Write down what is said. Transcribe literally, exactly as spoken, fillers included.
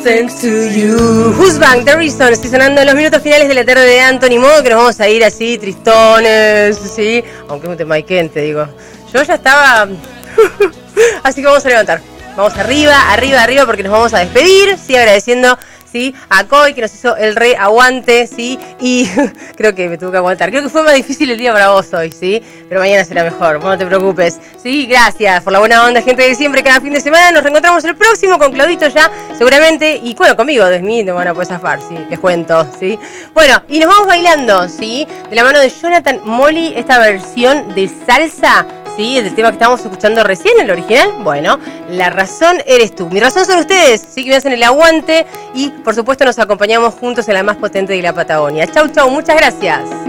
thanks to you. Who's Bang, The Reason, estoy sonando en los minutos finales de la tarde de Anthony, modo que nos vamos a ir así, tristones, ¿sí? Aunque es un tema te digo. Yo ya estaba... Así que vamos a levantar. Vamos arriba, arriba, arriba, porque nos vamos a despedir, sí, agradeciendo... ¿sí? A Coy, que nos hizo el re aguante, ¿sí? Y creo que me tuvo que aguantar. Creo que fue más difícil el día para vos hoy, ¿sí? Pero mañana será mejor, no te preocupes. Sí, gracias por la buena onda, gente de siempre, cada fin de semana. Nos reencontramos el próximo con Claudito ya, seguramente. Y bueno, conmigo, de mí, no van a poder zafar, ¿sí? Les cuento, ¿sí? Bueno, y nos vamos bailando, ¿sí? De la mano de Jonathan Molly, esta versión de salsa, ¿sí? El tema que estábamos escuchando recién, el original. Bueno, la razón eres tú. Mi razón son ustedes, ¿sí? Que me hacen el aguante y, por supuesto, nos acompañamos juntos en la más potente de la Patagonia. Chau, chau, muchas gracias.